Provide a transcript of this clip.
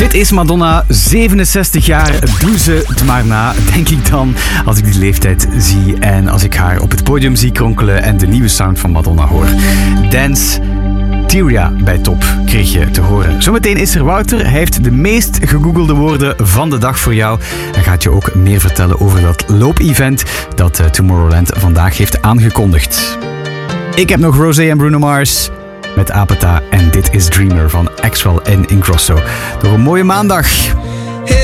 Dit is Madonna, 67 jaar, doe ze het maar na, denk ik dan, als ik die leeftijd zie en als ik haar op het podium zie kronkelen en de nieuwe sound van Madonna hoor. Dance Tyria bij Top kreeg je te horen. Zometeen is er Wouter, hij heeft de meest gegoogelde woorden van de dag voor jou en gaat je ook meer vertellen over dat loop-event dat Tomorrowland vandaag heeft aangekondigd. Ik heb nog Rosé en Bruno Mars met Apata en dit is Dreamer van Axwell en Ingrosso. Nog een mooie maandag.